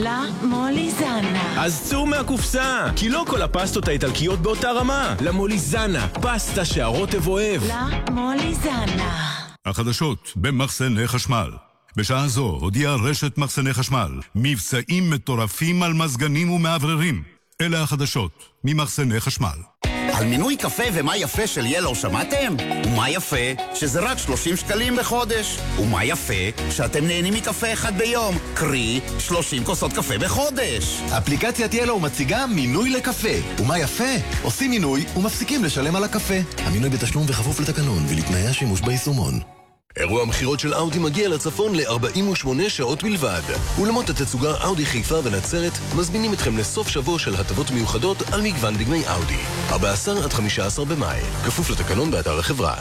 למוליזנה. אז צאו מהקופסה, כי לא כל הפסטות האיטלקיות באותה רמה. למוליזנה, פסטה שהרוטב אוהב. למוליזנה. החדשות במחסני חשמל. בשעה זו הודיעה רשת מחסני חשמל מבצעים מטורפים על מזגנים ומעבררים. אלה החדשות ממחסני חשמל. על מינוי קפה ומה יפה של ילו שמעתם? ומה יפה שזה רק 30 שקלים בחודש. ומה יפה שאתם נהנים מקפה אחד ביום, קרי 30 כוסות קפה בחודש. אפליקציית ילו מציגה מינוי לקפה. ומה יפה? עושים מינוי ומפסיקים לשלם על הקפה. המינוי בתשלום וחפוף לתקנון ולתנאי השימוש ביישומון. אירוע המחירות של אאודי מגיע לצפון ל-48 שעות בלבד. אולמות התצוגה אאודי חיפה ונצרת מזמינים אתכם לסוף שבוע של הטבות מיוחדות על מגוון דגמי אאודי. 14 עד 15 במאי. כפוף לתקנון באתר החברה.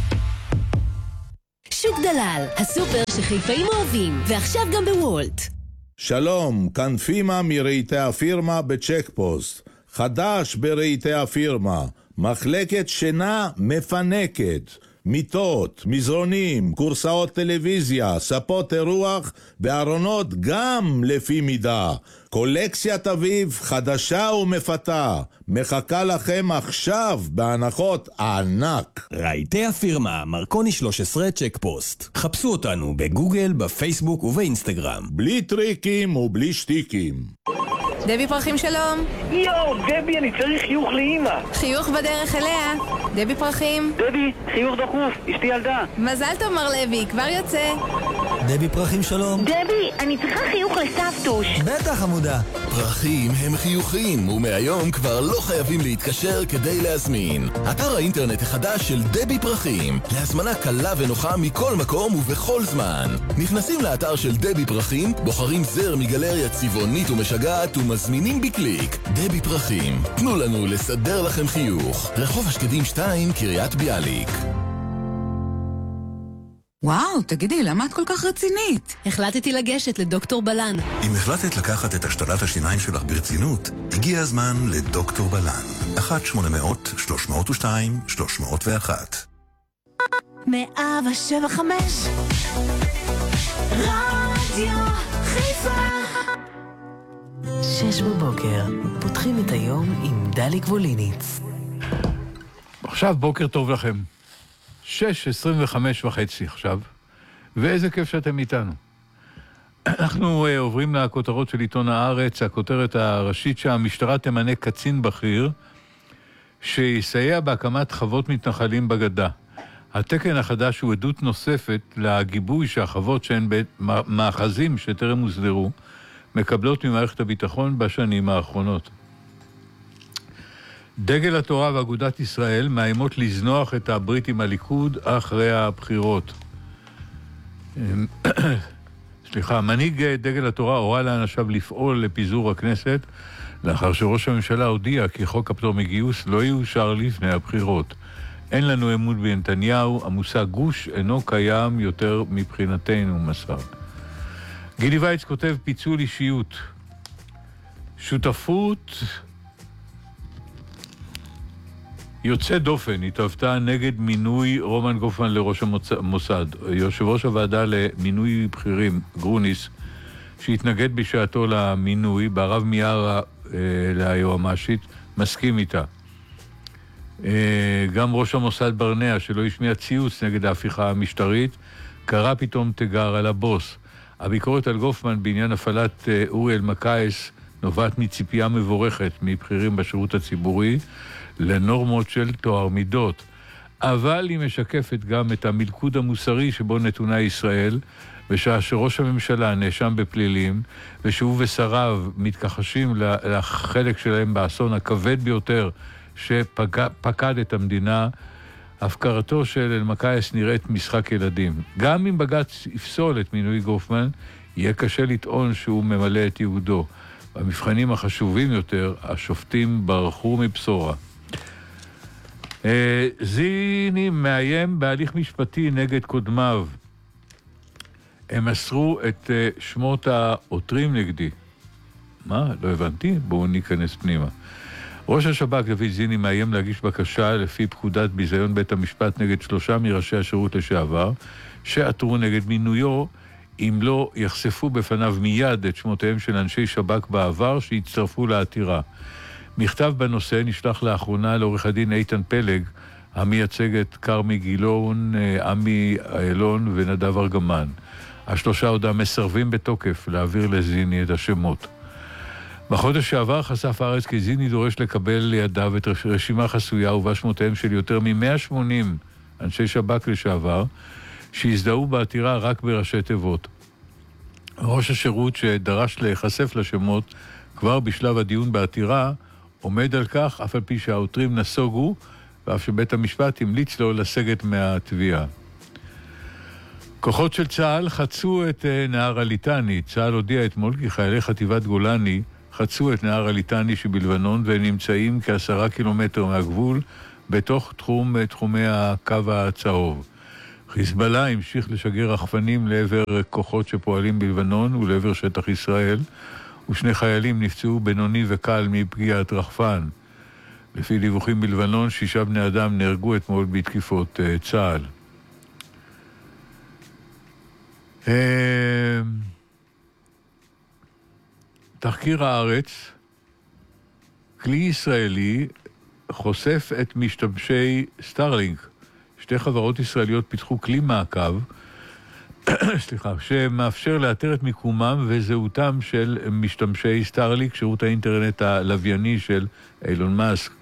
שוק דלל, הסופר שחיפאים אוהבים, ועכשיו גם בוולט. שלום, כאן פימה מרהיטי הפירמה בצ'ק פוסט. חדש ברהיטי הפירמה, מחלקת שינה מפנקת. מיטות, מזרונים, קורסאות טלוויזיה, ספות אירוח וארונות גם לפי מידה. קולקציית אביב חדשה ומפתה. מחכה לכם עכשיו בהנחות ענק. רהיטי הפירמה, מרקוני 13 צ'ק פוסט. חפשו אותנו בגוגל, בפייסבוק ובאינסטגרם. בלי טריקים ובלי שטיקים. דבי פרחים שלום. יואו, דבי, אני צריך חיוך לאמא. חיוך בדרך אליה. דבי פרחים. דבי, חיוך דחוף, אשתי ילדה. מזל טוב מר לוי, כבר יוצא. דבי פרחים שלום. דבי, אני צריכה חיוך לסבתוש. בטח עמודה. פרחים הם חיוכים, ומהיום כבר לא חייבים להתקשר כדי להזמין. אתר האינטרנט החדש של דבי פרחים, להזמנה קלה ונוחה מכל מקום ובכל זמן. נכנסים לאתר של דבי פרחים, בוחרים זר מגלריה צבעונית ומשגעת ומזמינים בקליק. דבי פרחים, תנו לנו לסדר לכם חיוך. רחוב השקדים 2, קריית ביאליק. וואו, תגידי, למה את כל כך רצינית? החלטתי לגשת לדוקטור בלן. אם החלטת לקחת את השתלת השיניים שלך ברצינות, הגיע הזמן לדוקטור בלן. 1-800-302-301. 175 רדיו חיפה. 6 בבוקר, פותחים את היום עם דלי גבוליניץ. עכשיו בוקר טוב לכם. 6:25 וחצי עכשיו, ואיזה כיף שאתם איתנו. אנחנו עוברים לכותרות של עיתון הארץ. הכותרת הראשית שהמשטרה תמנה קצין בכיר שיסייע בהקמת חוות מתנחלים בגדה. התקן החדש הוא עדות נוספת לגיבוי שהחוות שהן במאחזים שטרם הוסדרו מקבלות ממערכת הביטחון בשנים האחרונות. דגל התורה ואגודת ישראל מאיימות לזנוח את הברית עם הליכוד אחרי הבחירות. מנהיג דגל התורה הורה לאנשיו לפעול לפיזור הכנסת, לאחר שראש הממשלה הודיע כי חוק הפטור מגיוס לא יאושר לפני הבחירות. אין לנו אמון בנתניהו, המושג גוש אינו קיים יותר מבחינתנו, מסר. גילי וייץ כותב פיצול אישיות. שותפות יוצא דופן התהוותה נגד מינוי רומן גופמן לראש המוסד. יושב ראש הוועדה למינוי בכירים, גרוניס, שהתנגד בשעתו למינוי, בערב מיארה ליועמ"שית, מסכים איתה. גם ראש המוסד ברנע, שלא השמיע ציוץ נגד ההפיכה המשטרית, קרא פתאום תגר על הבוס. הביקורת על גופמן בעניין הפעלת אורי אלמקייס נובעת מציפייה מבורכת מבכירים בשירות הציבורי לנורמות של תואר מידות. אבל היא משקפת גם את המלכוד המוסרי שבו נתונה ישראל, בשעה שראש הממשלה נאשם בפלילים, ושהוא ושריו מתכחשים לחלק שלהם באסון הכבד ביותר שפקד את המדינה. הפקרתו של אלמקייס נראית משחק ילדים. גם אם בג"ץ יפסול את מינוי גופמן, יהיה קשה לטעון שהוא ממלא את ייעודו. במבחנים החשובים יותר, השופטים ברחו מבשורה. זיני מאיים בהליך משפטי נגד קודמיו. הם מסרו את שמות העותרים נגדי. מה? לא הבנתי? בואו ניכנס פנימה. ראש השב"כ דוד זיני מאיים להגיש בקשה לפי פקודת ביזיון בית המשפט נגד 3 מראשי השירות לשעבר, שעתרו נגד מינויו, אם לא יחשפו בפניו מיד את שמותיהם של אנשי שב"כ בעבר שהצטרפו לעתירה. מכתב בנושא נשלח לאחרונה לעורך הדין איתן פלג, המייצג את קרמי גילון, עמי איילון ונדב ארגמן. השלושה הודעה מסרבים בתוקף להעביר לזיני את השמות. בחודש שעבר חשף הארץ כי זיני דורש לקבל לידיו את רשימה חסויה ובה שמותיהם של יותר מ-180 אנשי שב"כ לשעבר, שהזדהו בעתירה רק בראשי תיבות. ראש השירות שדרש להיחשף לשמות כבר בשלב הדיון בעתירה, עומד על כך אף על פי שהעותרים נסוגו, ואף שבית המשפט המליץ לו לסגת מהתביעה. כוחות של צה"ל חצו את נהר הליטני. צה"ל הודיע אתמול כי חיילי חטיבת גולני חצו את נהר הליטני שבלבנון ונמצאים כ10 קילומטר מהגבול בתוך תחומי הקו הצהוב. חיזבאללה המשיך לשגר רחפנים לעבר כוחות שפועלים בלבנון ולעבר שטח ישראל, ושני חיילים נפצעו בינוני וקל מפגיעת רחפן. לפי דיווחים בלבנון, 6 בני אדם נהרגו אתמול בתקיפות צה"ל. תחקיר הארץ, כלי ישראלי חושף את משתמשי סטארלינק. שתי חברות ישראליות פיתחו כלי מעקב, שמאפשר לאתר את מיקומם וזהותם של משתמשי סטארלינק, שירות האינטרנט הלווייני של אילון מאסק.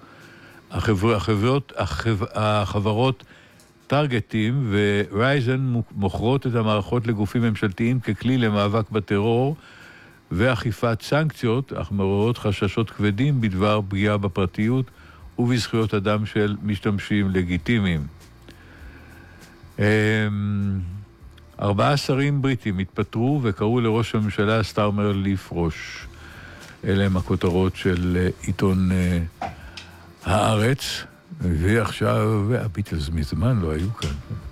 החברות טרגטים ורייזן מוכרות את המערכות לגופים ממשלתיים ככלי למאבק בטרור ואכיפת סנקציות, אך מעוררות חששות כבדים בדבר פגיעה בפרטיות ובזכויות אדם של משתמשים לגיטימיים. 4 שרים בריטים התפטרו וקראו לראש הממשלה סטארמר לפרוש. אלה הם הכותרות של עיתון הארץ, ועכשיו הביטלס מזמן לא היו כאן.